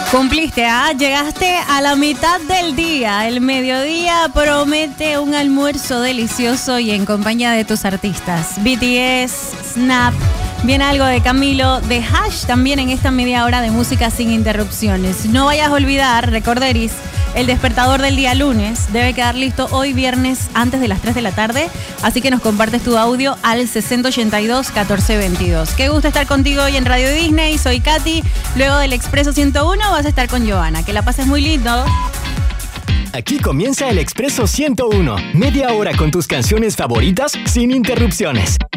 Cumpliste, ¿ah? Llegaste a la mitad del día. El mediodía promete un almuerzo delicioso y en compañía de tus artistas. BTS, Snap, viene algo de Camilo, de Hash también en esta media hora de música sin interrupciones. No vayas a olvidar, recorderis, el despertador del día lunes debe quedar listo hoy viernes antes de las 3 de la tarde, así que nos compartes tu audio al 6082-1422. Qué gusto estar contigo hoy en Radio Disney, soy Katy, luego del Expreso 101 vas a estar con Johanna, que la pases muy lindo. Aquí comienza el Expreso 101, media hora con tus canciones favoritas sin interrupciones.